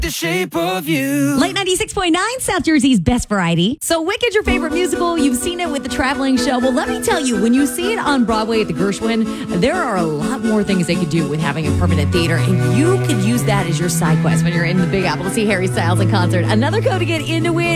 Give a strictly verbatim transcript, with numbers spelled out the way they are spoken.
The shape of you. Late ninety-six point nine, South Jersey's best variety. So Wicked's your favorite musical. You've seen it with the traveling show. Well, let me tell you, when you see it on Broadway at the Gershwin, there are a lot more things they could do with having a permanent theater, and you could use that as your side quest when you're in the Big Apple to see Harry Styles in concert. Another code to get into it